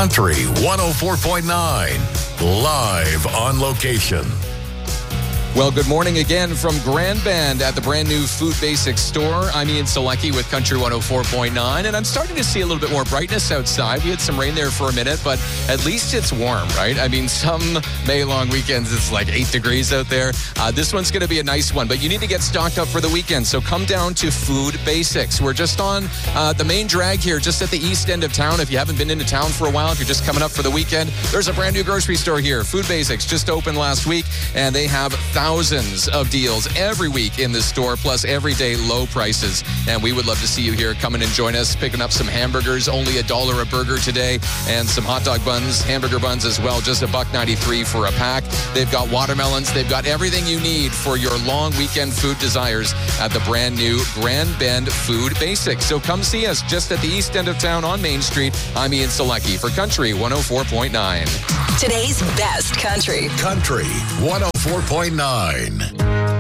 Country 104.9, live on location. Well, good morning again from Grand Bend at the brand new Food Basics store. I'm Ian Selecki with Country 104.9, and I'm starting to see a little bit more brightness outside. We had some rain there for a minute, but at least it's warm, right? I mean, some May-long weekends, it's like 8 degrees out there. This one's going to be a nice one, but you need to get stocked up for the weekend, so come down to Food Basics. We're just on the main drag here, just at the east end of town. If you haven't been into town for a while, if you're just coming up for the weekend, there's a brand new grocery store here. Food Basics just opened last week, and they have thousands of deals every week in the store, plus everyday low prices. And we would love to see you here. Come in and join us, picking up some hamburgers, only $1 a burger today, and some hot dog buns, hamburger buns as well, just $1.93 for a pack. They've got watermelons. They've got everything you need for your long weekend food desires at the brand new Grand Bend Food Basics. So come see us just at the east end of town on Main Street. I'm Ian Selecki for Country 104.9. Today's best country. Country 104.9.